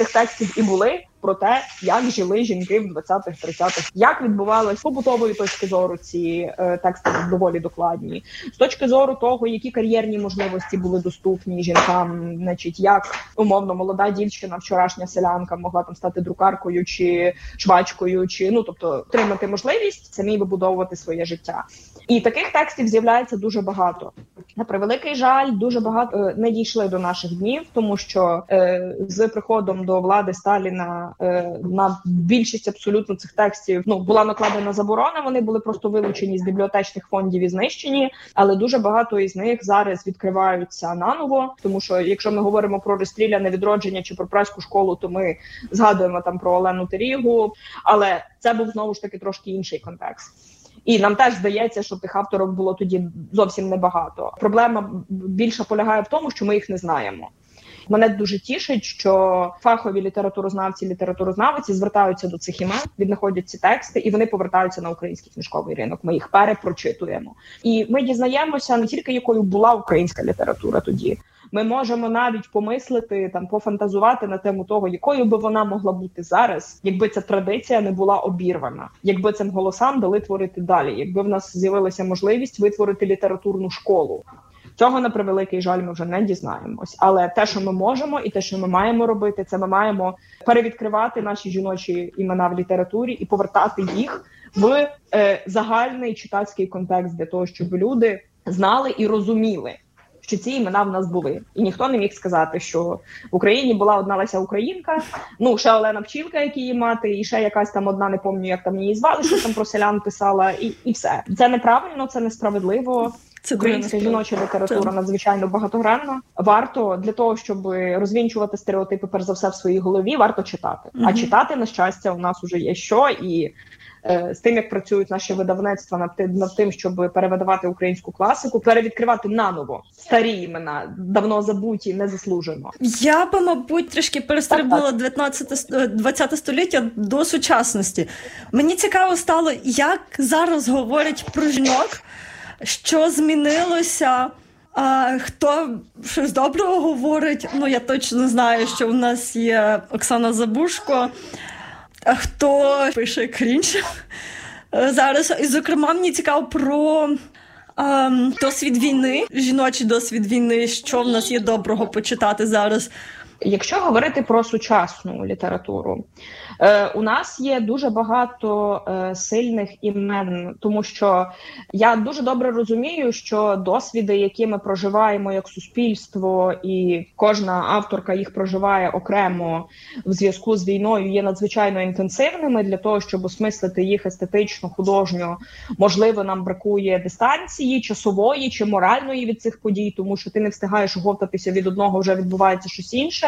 цих текстів і були про те, як жили жінки в 20-30-х, як відбувалось з побутової точки зору ці тексти доволі докладні, з точки зору того, які кар'єрні можливості були доступні жінкам, значить, як умовно молода дівчина, вчорашня селянка могла там стати друкаркою чи швачкою, чи тобто отримати можливість самі вибудовувати своє життя. І таких текстів з'являється дуже багато. На превеликий жаль, дуже багато не дійшли до наших днів, тому що з приходом до влади Сталіна на більшість абсолютно цих текстів була накладена заборона, вони були просто вилучені з бібліотечних фондів і знищені, але дуже багато із них зараз відкриваються наново, тому що якщо ми говоримо про розстріляне відродження чи про празьку школу, то ми згадуємо там про Олену Терігу, але це був знову ж таки трошки інший контекст. І нам теж здається, що тих авторок було тоді зовсім небагато. Проблема більше полягає в тому, що ми їх не знаємо. Мене дуже тішить, що фахові літературознавиці звертаються до цих імен, віднаходять ці тексти, і вони повертаються на український книжковий ринок. Ми їх перепрочитуємо. І ми дізнаємося не тільки, якою була українська література тоді. Ми можемо навіть помислити, пофантазувати на тему того, якою би вона могла бути зараз, якби ця традиція не була обірвана, якби цим голосам дали творити далі, якби в нас з'явилася можливість витворити літературну школу. Цього, на превеликий жаль, ми вже не дізнаємось. Але те, що ми можемо і те, що ми маємо робити, це ми маємо перевідкривати наші жіночі імена в літературі і повертати їх в загальний читацький контекст для того, щоб люди знали і розуміли, що ці імена в нас були. І ніхто не міг сказати, що в Україні була одна Леся Українка, ще Олена Пчілка, як її мати, і ще якась там одна, не пам'ятаю, як там її звали, що там про селян писала, і все. Це неправильно, це несправедливо. Українська жіноча література надзвичайно багатогранна. Варто для того, щоб розвінчувати стереотипи, перш за все, в своїй голові, варто читати. А читати, на щастя, у нас уже є що, і з тим, як працюють наші видавництва над тим, щоб перевидавати українську класику, перевідкривати наново старі імена, давно забуті, незаслужено. Я би, мабуть, трішки перестрибнула 20 століття до сучасності. Мені цікаво стало, як зараз говорять про жінок, що змінилося, хто щось доброго говорить. Я точно знаю, що у нас є Оксана Забушко, а хто пише крінж зараз. І, зокрема, мені цікаво про досвід війни, жіночий досвід війни, що в нас є доброго почитати зараз. Якщо говорити про сучасну літературу, у нас є дуже багато сильних імен, тому що я дуже добре розумію, що досвіди, які ми проживаємо як суспільство, і кожна авторка їх проживає окремо в зв'язку з війною, є надзвичайно інтенсивними. Для того, щоб осмислити їх естетично, художньо, можливо, нам бракує дистанції, часової чи моральної від цих подій, тому що ти не встигаєш оговтатися від одного, вже відбувається щось інше.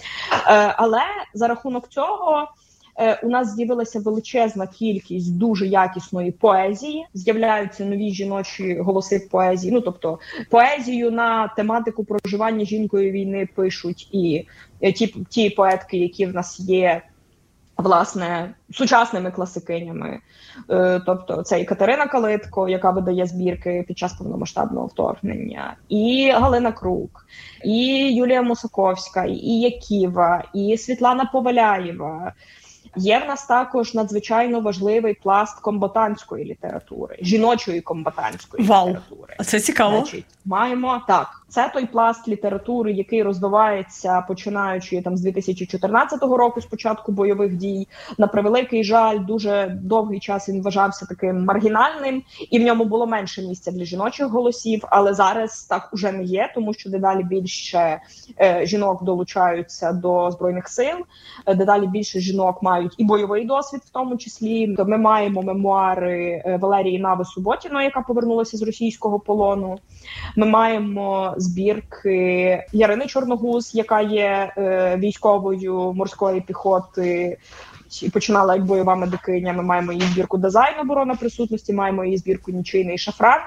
Але за рахунок цього у нас з'явилася величезна кількість дуже якісної поезії, з'являються нові жіночі голоси в поезії, тобто поезію на тематику проживання жінкою війни пишуть і ті поетки, які в нас є, власне, сучасними класикинями. Тобто це і Катерина Калитко, яка видає збірки під час повномасштабного вторгнення, і Галина Крук, і Юлія Мусаковська, і Яківа, і Світлана Поваляєва. Є в нас також надзвичайно важливий пласт комбатантської літератури, жіночої комбатантської літератури. А це цікаво. Маємо, так, це той пласт літератури, який розвивається, починаючи з 2014 року, з початку бойових дій. На превеликий жаль, дуже довгий час він вважався таким маргінальним, і в ньому було менше місця для жіночих голосів, але зараз так уже не є, тому що дедалі більше жінок долучаються до Збройних сил, дедалі більше жінок мають і бойовий досвід в тому числі. Ми маємо мемуари Валерії Нави-Суботіної, яка повернулася з російського полону. Ми маємо збірки Ярини Чорногуз, яка є військовою морської піхоти і починала як бойова медикиня. Ми маємо її збірку «Дизайн. Оборона присутності», маємо її збірку «Нічийний шафран».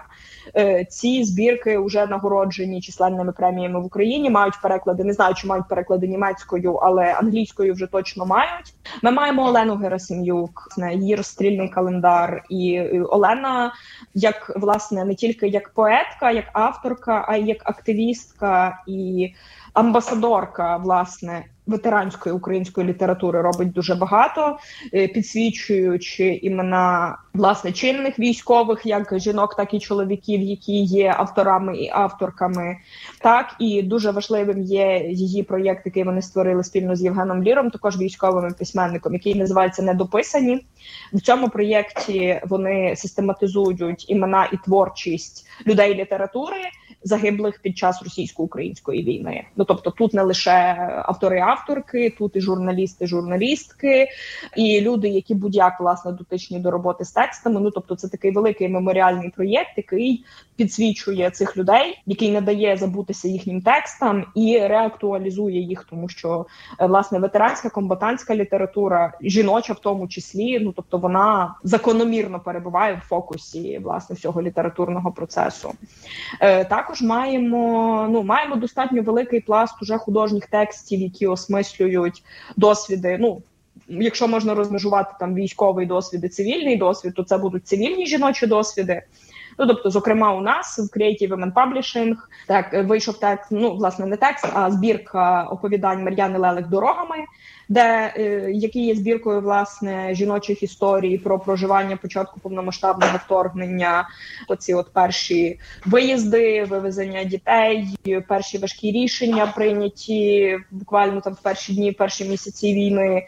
Ці збірки вже нагороджені численними преміями в Україні, мають переклади, не знаю, чи мають переклади німецькою, але англійською вже точно мають. Ми маємо Олену Герасим'юк, її «Розстрільний календар». І Олена, як, власне, не тільки як поетка, як авторка, а й як активістка і амбасадорка, власне, ветеранської української літератури робить дуже багато, підсвічуючи імена, власне, чинних військових, як жінок, так і чоловіків, які є авторами і авторками. Так, і дуже важливим є її проєкт, який вони створили спільно з Євгеном Ліром, також військовим письменником, який називається «Недописані». В цьому проєкті вони систематизують імена і творчість людей літератури, загиблих під час російсько-української війни. Ну, тобто тут не лише автори-авторки, тут і журналісти, журналістки, і люди, які будь-як, власне, дотичні до роботи з текстами. Ну, тобто це такий великий меморіальний проєкт, який підсвічує цих людей, який не дає забутися їхнім текстам і реактуалізує їх, тому що, власне, ветеранська, комбатантська література, жіноча в тому числі, ну, тобто вона закономірно перебуває в фокусі, власне, всього літературного процесу. Також маємо достатньо великий пласт уже художніх текстів, які осмислюють досвіди, ну, якщо можна розмежувати там військовий досвід і цивільний досвід, то це будуть цивільні жіночі досвіди. Ну, тобто, зокрема, у нас в Creative Women Publishing так вийшов текст, ну, власне, не текст, а збірка оповідань Мар'яни Лелик «Дорогами», який є збіркою, власне, жіночих історій про проживання початку повномасштабного вторгнення, оці от перші виїзди, вивезення дітей, перші важкі рішення прийняті буквально там в перші дні, в перші місяці війни.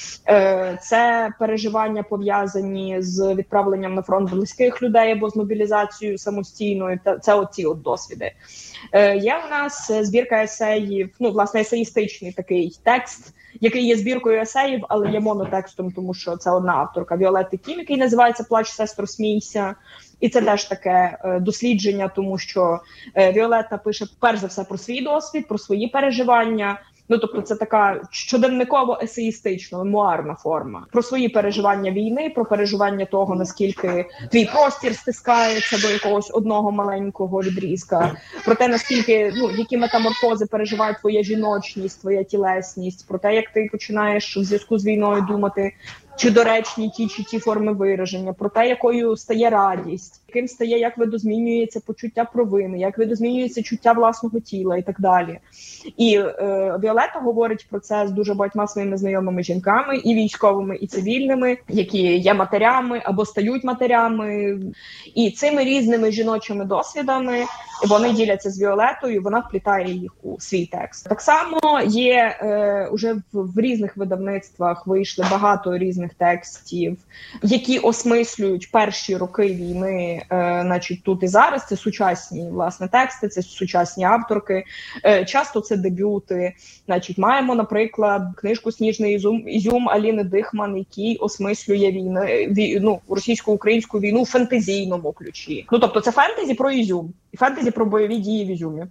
Це переживання пов'язані з відправленням на фронт близьких людей або з мобілізацією самостійною. Це оці от досвіди. Є у нас збірка есеїв, ну, власне, есеїстичний такий текст, який є збіркою есеїв, але є монотекстом, тому що це одна авторка, Віолетти Кім, який називається «Плач, сестро, смійся». І це теж таке дослідження, тому що Віолетта пише, перш за все, про свій досвід, про свої переживання. Ну, тобто це така щоденниково-есеїстична, мемуарна форма. Про свої переживання війни, про переживання того, наскільки твій простір стискається до якогось одного маленького відрізка, про те, наскільки, ну, які метаморфози переживає твоя жіночність, твоя тілесність, про те, як ти починаєш в зв'язку з війною думати, чи доречні ті чи ті форми вираження, про те, якою стає радість, яким стає, як видозмінюється почуття провини, як видозмінюється чуття власного тіла і так далі. І Віолетта говорить про це з дуже багатьма своїми знайомими жінками, і військовими, і цивільними, які є матерями або стають матерями. І цими різними жіночими досвідами вони діляться з Віолеттою, вона вплітає їх у свій текст. Так само є уже в різних видавництвах вийшли багато різних текстів, які осмислюють перші роки війни, значить, тут і зараз. Це сучасні, власне, тексти, це сучасні авторки. Часто це дебюти. Значить, маємо, наприклад, книжку «Сніжний ізюм» Аліни Дихман, який осмислює російсько-українську війну в фентезійному ключі. Ну, тобто це фентезі про ізюм. І фентезі про бойові дії в Ізюмі.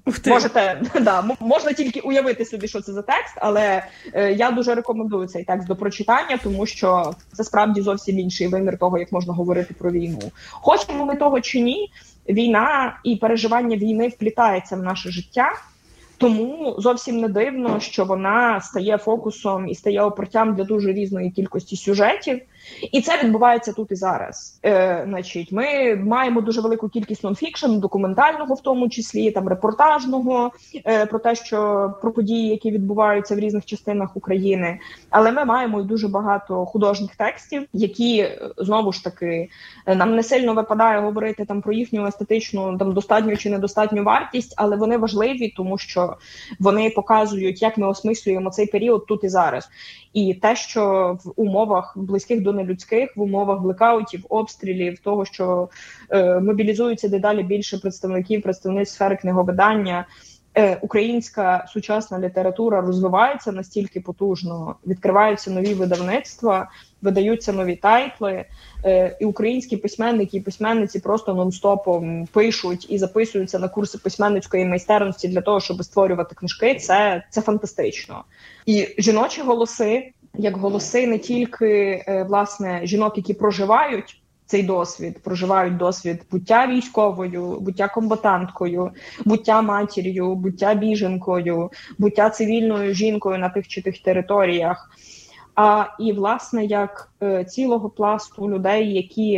Можна тільки уявити собі, що це за текст, але я дуже рекомендую цей текст до прочитання, тому що це справді зовсім інший вимір того, як можна говорити про війну. Хочемо ми того чи ні, війна і переживання війни вплітається в наше життя, тому зовсім не дивно, що вона стає фокусом і стає опортям для дуже різної кількості сюжетів. І це відбувається тут і зараз. Значить, ми маємо дуже велику кількість нонфікшн, документального в тому числі, там репортажного, про те, що про події, які відбуваються в різних частинах України. Але ми маємо і дуже багато художніх текстів, які, знову ж таки, нам не сильно випадає говорити там про їхню естетичну, там, достатню чи недостатню вартість, але вони важливі, тому що вони показують, як ми осмислюємо цей період тут і зараз. І те, що в умовах близьких до нелюдських, в умовах блекаутів, обстрілів, того, що мобілізуються дедалі більше представниць сфери книговидання, українська сучасна література розвивається настільки потужно, відкриваються нові видавництва, видаються нові тайтли, і українські письменники і письменниці просто нон-стопом пишуть і записуються на курси письменницької майстерності для того, щоб створювати книжки. Це фантастично. І жіночі голоси, як голоси не тільки, власне, жінок, які проживають цей досвід, проживають досвід буття військовою, буття комбатанткою, буття матір'ю, буття біженкою, буття цивільною жінкою на тих чи тих територіях, і, власне, як цілого пласту людей, які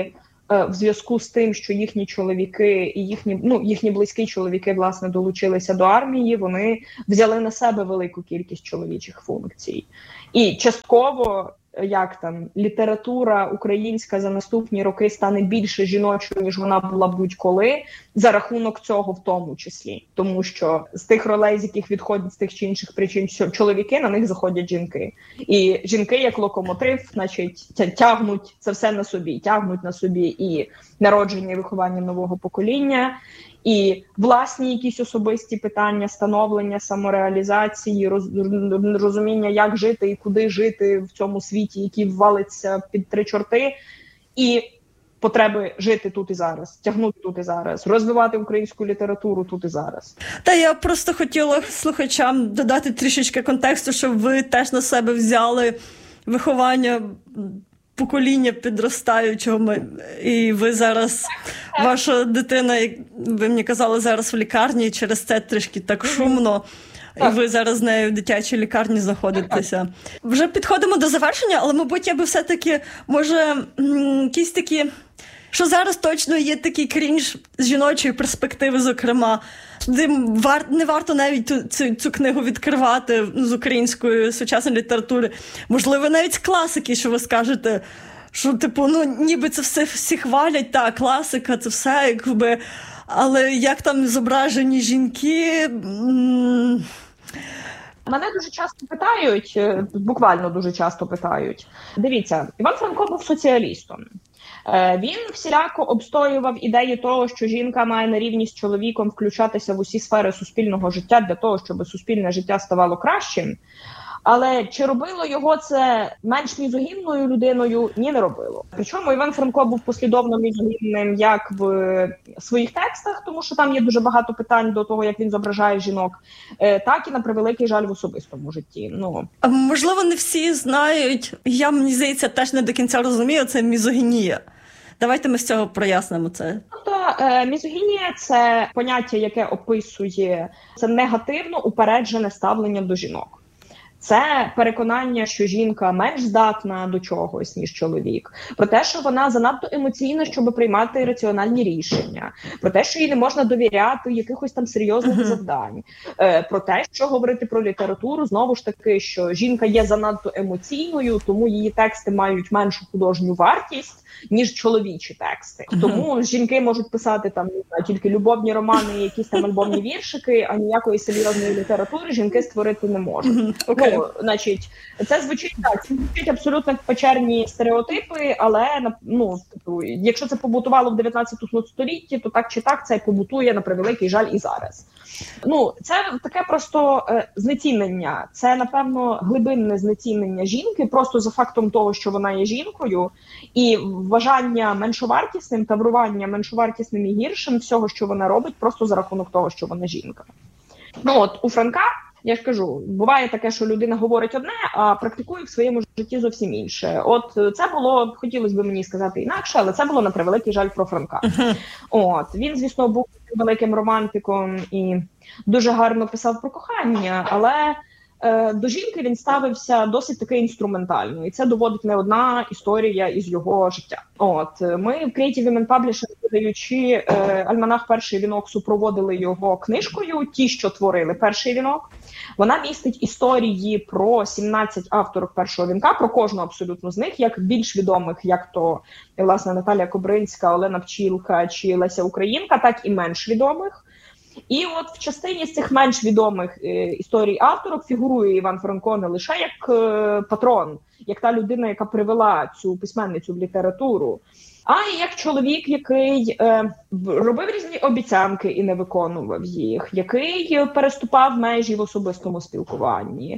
в зв'язку з тим, що їхні чоловіки і їхні близькі чоловіки, власне, долучилися до армії, вони взяли на себе велику кількість чоловічих функцій. І частково, література українська за наступні роки стане більше жіночою, ніж вона була будь-коли, за рахунок цього в тому числі. Тому що з тих ролей, з яких відходять з тих чи інших причин чоловіки, на них заходять жінки. І жінки, як локомотив, тягнуть це все на собі. Тягнуть на собі і народження, і виховання нового покоління, і власні якісь особисті питання, становлення, самореалізації, розуміння, як жити і куди жити в цьому світі, який ввалиться під три чорти, і потреби жити тут і зараз, тягнути тут і зараз, розвивати українську літературу тут і зараз. Та я просто хотіла слухачам додати трішечки контексту, щоб ви теж на себе взяли виховання покоління підростаючого, і ви зараз, ваша дитина, як ви мені казали, зараз в лікарні, через це трішки так шумно, і ви зараз з нею в дитячій лікарні знаходитеся. Вже підходимо до завершення, але, мабуть, я би все-таки, може, якісь такі, що зараз точно є такий крінж з жіночої перспективи, зокрема, не варто навіть цю книгу відкривати з української сучасної літератури. Можливо, навіть з класики, що ви скажете, що, ніби це всі хвалять, класика, це все, якби, але як там зображені жінки... Мене дуже часто питають, буквально дуже часто питають. Дивіться, Іван Франко був соціалістом. Він всіляко обстоював ідеї того, що жінка має на рівні з чоловіком включатися в усі сфери суспільного життя для того, щоб суспільне життя ставало кращим. Але чи робило його це менш мізогінною людиною? Ні, не робило. Причому Іван Франко був послідовно мізогінним як в своїх текстах, тому що там є дуже багато питань до того, як він зображає жінок, так і, на превеликий жаль, в особистому житті. Можливо, не всі знають, я, мені здається, теж не до кінця розумію, це мізогінія. Давайте ми з цього прояснимо це. Мізогінія – це поняття, яке описує це негативно упереджене ставлення до жінок. Це переконання, що жінка менш здатна до чогось, ніж чоловік. Про те, що вона занадто емоційна, щоб приймати раціональні рішення. Про те, що їй не можна довіряти якихось там серйозних завдань. Про те, що говорити про літературу, знову ж таки, що жінка є занадто емоційною, тому її тексти мають меншу художню вартість, ніж чоловічі тексти. Тому жінки можуть писати там тільки любовні романи, якісь там альбомні віршики, а ніякої серйозної літератури жінки створити не можуть. Це звучить абсолютно печерні стереотипи, але якщо це побутувало в 19 столітті, то так чи так це побутує, на превеликий жаль, і зараз. Це таке просто знецінення. Це, напевно, глибинне знецінення жінки просто за фактом того, що вона є жінкою, і вважання меншовартісним, таврування меншовартісним і гіршим всього, що вона робить, просто за рахунок того, що вона жінка. У Франка, я ж кажу, буває таке, що людина говорить одне, а практикує в своєму житті зовсім інше. Це було, хотілося б мені сказати інакше, але це було, на превеликий жаль, про Франка. Він, звісно, був великим романтиком і дуже гарно писав про кохання, але до жінки він ставився досить таки інструментально. І це доводить не одна історія із його життя. Ми в Creative Women Publishing, видаючи альманах «Перший вінок», супроводили його книжкою «Ті, що творили перший вінок». Вона містить історії про 17 авторок першого вінка, про кожну абсолютно з них, як більш відомих, як то, власне, Наталія Кобринська, Олена Пчілка чи Леся Українка, так і менш відомих. І в частині з цих менш відомих історій авторок фігурує Іван Франко не лише як патрон, як та людина, яка привела цю письменницю в літературу, а й як чоловік, який робив різні обіцянки і не виконував їх, який переступав межі в особистому спілкуванні,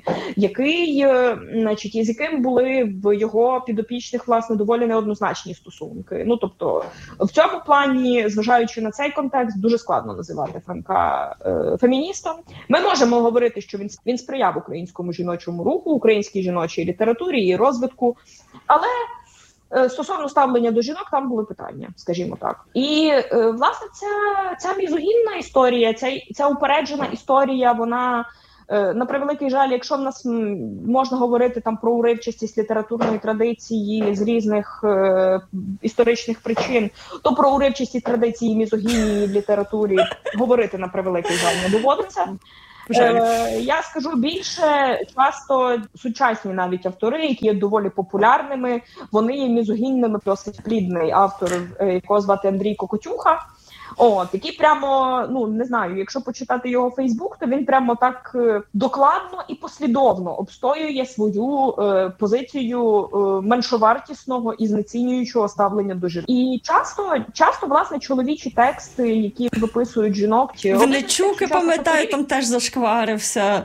з яким були в його підопічних, власне, доволі неоднозначні стосунки. Тобто, в цьому плані, зважаючи на цей контекст, дуже складно називати Франка феміністом. Ми можемо говорити, що він сприяв українському жіночому руху, українській жіночій літературі і розвитку, але стосовно ставлення до жінок, там були питання, скажімо так. І, власне, ця мізогінна історія, ця упереджена історія, вона На превеликий жаль, якщо в нас можна говорити там про уривчастість літературної традиції з різних історичних причин, то про уривчасті традиції мізогінії в літературі говорити на превеликий жаль не доводиться. Я скажу більше, часто сучасні навіть автори, які є доволі популярними, вони є мізогінними. Досить плідний автор, якого звати Андрій Кокотюха. Який прямо, не знаю, якщо почитати його Фейсбук, то він прямо так докладно і послідовно обстоює свою позицію меншовартісного і знецінюючого ставлення до жінок. І часто, власне, чоловічі тексти, які виписують жінок... Винничук, пам'ятаю, там теж зашкварився.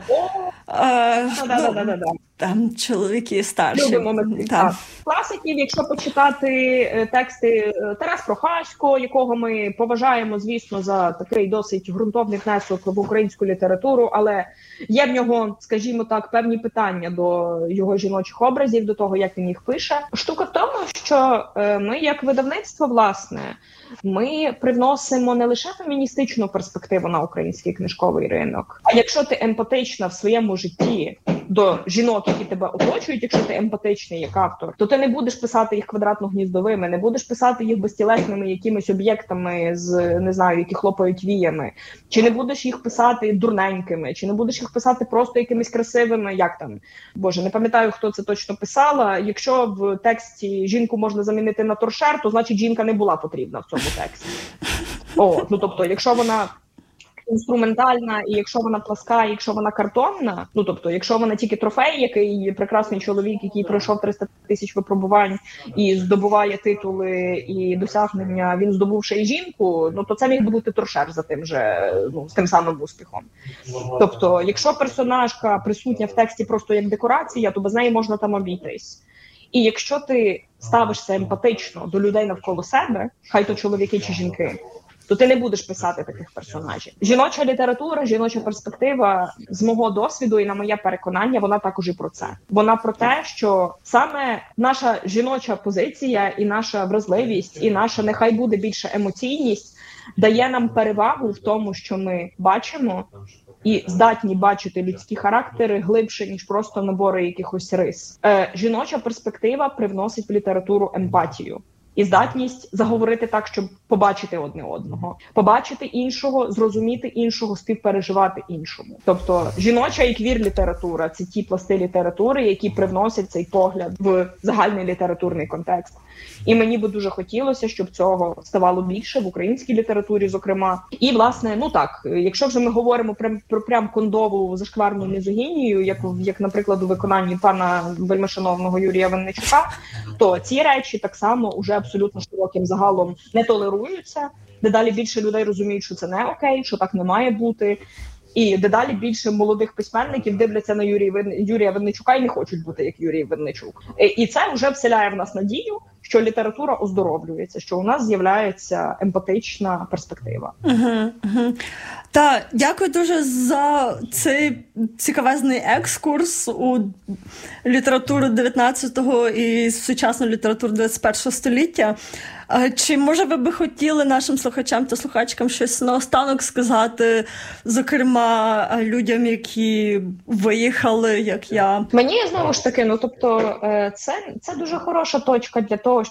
Там чоловіки старші. Класиків, якщо почитати тексти Тарас Прохасько, якого ми поважаємо, звісно, за такий досить ґрунтовний внесок в українську літературу, але є в нього, скажімо так, певні питання до його жіночих образів, до того, як він їх пише. Штука в тому, що ми, як видавництво, власне, ми привносимо не лише феміністичну перспективу на український книжковий ринок, а якщо ти емпатична в своєму житті до жінок, які тебе оточують, якщо ти емпатичний як автор, то ти не будеш писати їх квадратно-гніздовими, не будеш писати їх безтілесними якимись об'єктами з, не знаю, які хлопають віями, чи не будеш їх писати дурненькими, чи не будеш їх писати просто якимись красивими, як там, боже, не пам'ятаю, хто це точно писала. Якщо в тексті жінку можна замінити на торшер, то значить жінка не була потрібна в цьому тексті. Тобто, якщо вона інструментальна, і якщо вона пласка, і якщо вона картонна, тобто, якщо вона тільки трофей, який прекрасний чоловік, який пройшов 300 тисяч випробувань і здобуває титули і досягнення, він здобув ще й жінку, то це міг би бути торшер за тим же, з тим самим успіхом. Тобто, якщо персонажка присутня в тексті просто як декорація, то без неї можна там обійтись. І якщо ти ставишся емпатично до людей навколо себе, хай то чоловіки чи жінки, то ти не будеш писати таких персонажів. Жіноча література, жіноча перспектива, з мого досвіду і на моє переконання, вона також і про це. Вона про те, що саме наша жіноча позиція і наша вразливість, і наша, нехай буде більше емоційність, дає нам перевагу в тому, що ми бачимо і здатні бачити людські характери глибше, ніж просто набори якихось рис. Жіноча перспектива привносить в літературу емпатію. І здатність заговорити так, щоб побачити одне одного. Побачити іншого, зрозуміти іншого, співпереживати іншому. Тобто жіноча і квір-література – це ті пласти літератури, які привносять цей погляд в загальний літературний контекст. І мені би дуже хотілося, щоб цього ставало більше в українській літературі, зокрема. І, власне, якщо вже ми говоримо про прям кондову зашкварну мізогінію, як, наприклад, у виконанні пана вельмишановного Юрія Винничука, то ці речі так само уже абсолютно широким загалом не толеруються. Дедалі більше людей розуміють, що це не окей, що так не має бути. І дедалі більше молодих письменників дивляться на Юрія Винничука і не хочуть бути як Юрій Винничук. І це вже вселяє в нас надію, що література оздоровлюється, що у нас з'являється емпатична перспектива. Так, дякую дуже за цей цікавезний екскурс у літературу 19-го і сучасну літературу 21-го століття. Чи, може, ви би хотіли нашим слухачам та слухачкам щось наостанок сказати, зокрема, людям, які виїхали, як я? Мені, знову ж таки, це дуже хороша точка для того,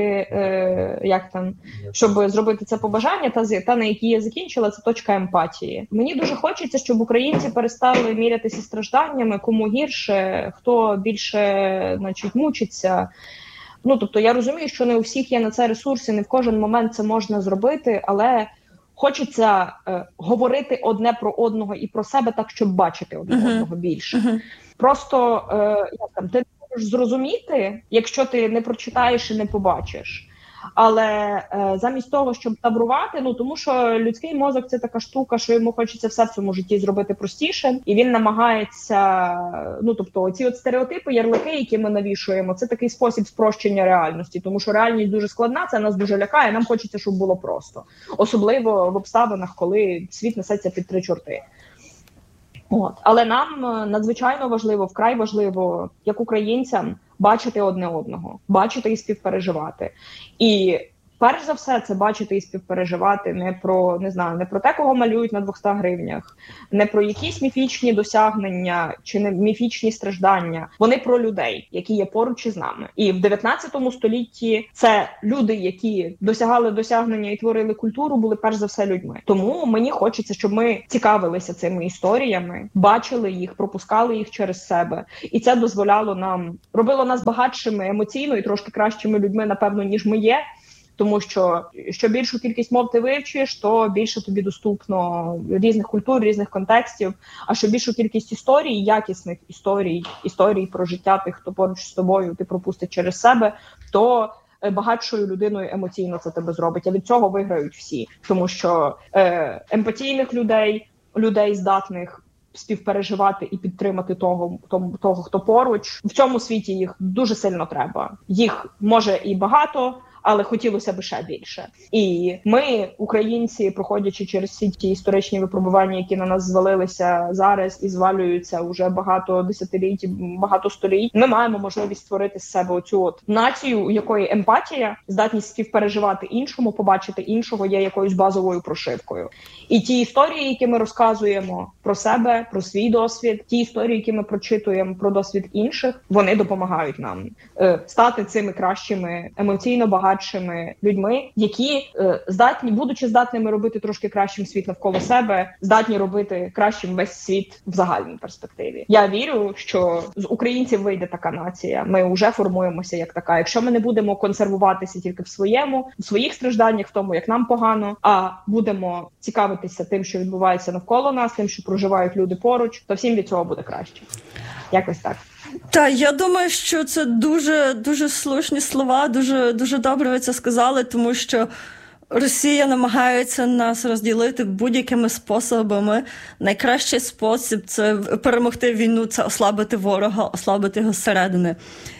щоб зробити це побажання, та на якій я закінчила, це точка емпатії. Мені дуже хочеться, щоб українці перестали мірятися стражданнями, кому гірше, хто більше, мучиться. Тобто я розумію, що не у всіх є на це ресурси, не в кожен момент це можна зробити, але хочеться говорити одне про одного і про себе так, щоб бачити одне одного більше. Просто ти не можеш зрозуміти, якщо ти не прочитаєш і не побачиш. Але замість того, щоб табрувати, тому що людський мозок – це така штука, що йому хочеться все в цьому житті зробити простіше, і він намагається, тобто оці стереотипи, ярлики, які ми навішуємо, це такий спосіб спрощення реальності, тому що реальність дуже складна, це нас дуже лякає, нам хочеться, щоб було просто. Особливо в обставинах, коли світ несеться під три чорти. Але нам надзвичайно важливо, вкрай важливо, як українцям, бачити одне одного, бачити і співпереживати. І перш за все, це бачити і співпереживати не про те, кого малюють на 200 гривнях, не про якісь міфічні досягнення чи не міфічні страждання. Вони про людей, які є поруч із нами. І в 19 столітті це люди, які досягали досягнення і творили культуру, були перш за все людьми. Тому мені хочеться, щоб ми цікавилися цими історіями, бачили їх, пропускали їх через себе. І це дозволяло нам, робило нас багатшими емоційно і трошки кращими людьми, напевно, ніж ми є. Тому що більшу кількість мов ти вивчиш, то більше тобі доступно різних культур, різних контекстів. А що більшу кількість історій, якісних історій про життя тих, хто поруч з тобою, ти пропустиш через себе, то багатшою людиною емоційно це тебе зробить. А від цього виграють всі. Тому що емпатійних людей здатних співпереживати і підтримати того, хто поруч. В цьому світі їх дуже сильно треба. Їх може і багато, але хотілося б ще більше. І ми, українці, проходячи через всі ті історичні випробування, які на нас звалилися зараз і звалюються уже багато десятиліть, багато століть, ми маємо можливість створити з себе оцю от націю, у якої емпатія, здатність співпереживати іншому, побачити іншого є якоюсь базовою прошивкою. І ті історії, які ми розказуємо про себе, про свій досвід, ті історії, які ми прочитуємо про досвід інших, вони допомагають нам стати цими кращими, емоційно багатшими людьми, які будучи здатними робити трошки кращим світ навколо себе, здатні робити кращим весь світ в загальній перспективі. Я вірю, що з українців вийде така нація. Ми вже формуємося як така. Якщо ми не будемо консервуватися тільки в своїх стражданнях, в тому, як нам погано, а будемо цікавитися тим, що відбувається навколо нас, тим, що проживають люди поруч, то всім від цього буде краще. Якось так. Так, я думаю, що це дуже, дуже слушні слова, дуже, дуже добре ви це сказали, тому що Росія намагається нас розділити будь-якими способами. Найкращий спосіб – це перемогти війну, це ослабити ворога, ослабити його зсередини.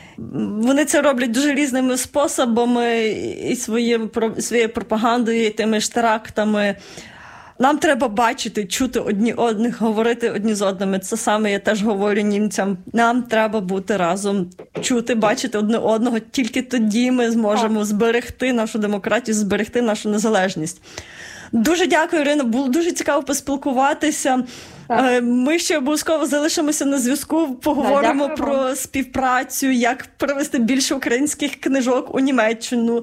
Вони це роблять дуже різними способами, і своєю пропагандою, і тими ж терактами. Нам треба бачити, чути одні одних, говорити одні з одними. Це саме я теж говорю німцям. Нам треба бути разом, чути, бачити одне одного. Тільки тоді ми зможемо зберегти нашу демократію, зберегти нашу незалежність. Дуже дякую, Ірино. Було дуже цікаво поспілкуватися. Так. Ми ще обов'язково залишимося на зв'язку, поговоримо про співпрацю, як привести більше українських книжок у Німеччину,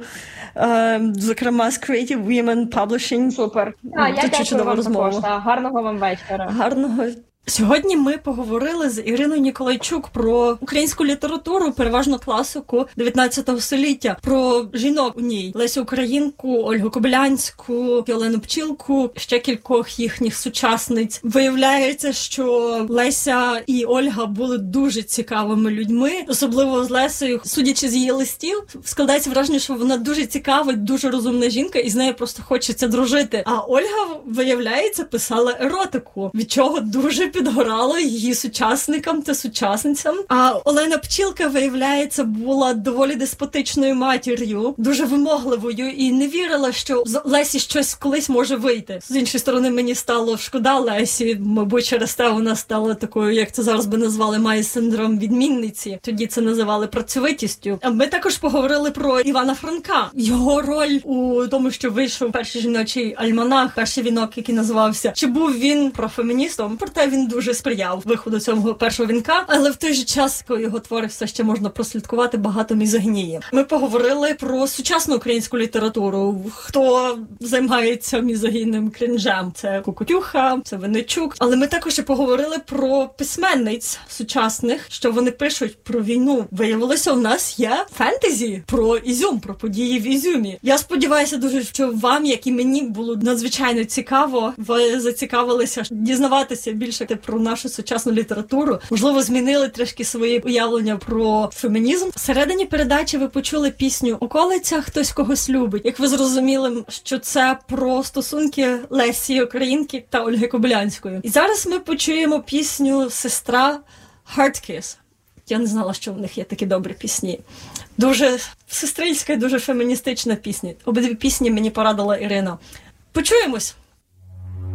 зокрема з Creative Women Publishing. Супер. Я дякую вам також. Гарного вам вечора. Гарного. Сьогодні ми поговорили з Іриною Ніколайчук про українську літературу, переважно класику 19 століття, про жінок у ній. Лесю Українку, Ольгу Кобилянську, Олену Пчілку, ще кількох їхніх сучасниць. Виявляється, що Леся і Ольга були дуже цікавими людьми, особливо з Лесею. Судячи з її листів, складається враження, що вона дуже цікава, дуже розумна жінка, і з нею просто хочеться дружити. А Ольга, виявляється, писала еротику, від чого дуже підгорало її сучасникам та сучасницям. А Олена Пчілка, виявляється, була доволі деспотичною матір'ю, дуже вимогливою і не вірила, що з Лесі щось колись може вийти. З іншої сторони, мені стало шкода Лесі, мабуть, через те вона стала такою, як це зараз би назвали, має синдром відмінниці. Тоді це називали працьовитістю. А ми також поговорили про Івана Франка. Його роль у тому, що вийшов перший жіночий альманах, перший вінок, який називався. Чи був він профеміністом? Проте він дуже сприяв виходу цього першого вінка, але в той же час, коли його твори все ще можна прослідкувати, багато мізогінії. Ми поговорили про сучасну українську літературу. Хто займається мізогінним крінжем? Це Кукутюха, це Винничук. Але ми також і поговорили про письменниць сучасних, що вони пишуть про війну. Виявилося, у нас є фентезі про Ізюм, про події в Ізюмі. Я сподіваюся дуже, що вам, як і мені, було надзвичайно цікаво. Ви зацікавилися дізнаватися більше про нашу сучасну літературу. Можливо, змінили трішки свої уявлення про фемінізм. Всередині передачі ви почули пісню «Околиця. Хтось когось любить». Як ви зрозуміли, що це про стосунки Лесі Українки та Ольги Кобилянської. І зараз ми почуємо пісню «Сестра» Heart Kiss. Я не знала, що в них є такі добрі пісні. Дуже сестрильська і дуже феміністична пісня. Обидві пісні мені порадила Ірина. Почуємось!